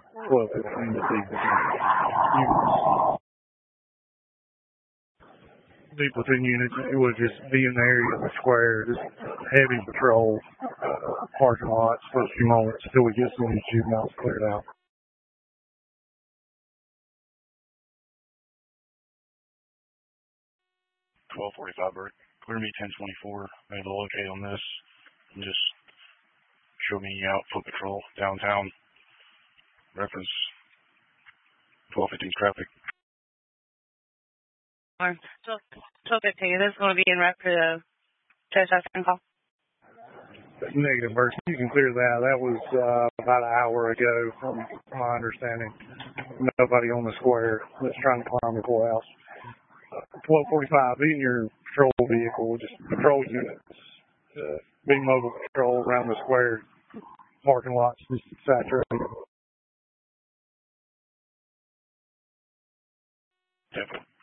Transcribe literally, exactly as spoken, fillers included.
twelve fifteen this evening. Units. Be platoon units, it would just be in the area of the square, just heavy patrol, parking lots for a few moments until we get some of these juveniles cleared out. twelve forty-five, Bert. Clear me ten twenty-four. I have a locate on this. And just show me out foot patrol downtown. Reference twelve fifteen traffic. twelve fifteen. This is going to be in rep for the chest phone call. Negative, Bert. You can clear that. That was uh, about an hour ago, from my understanding. Nobody on the square that's trying to climb the courthouse. twelve forty-five, be in your patrol vehicle, just patrol units. Uh, be mobile patrol around the square, parking lots, just saturated. Definitely.